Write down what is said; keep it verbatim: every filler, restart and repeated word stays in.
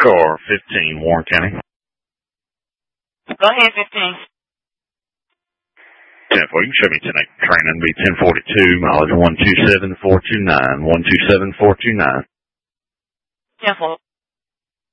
Car fifteen, Warren County. Go ahead, fifteen. ten four, you can show me tonight. Train N B ten forty-two, mileage one two seven four two nine, one two seven four two nine. ten four.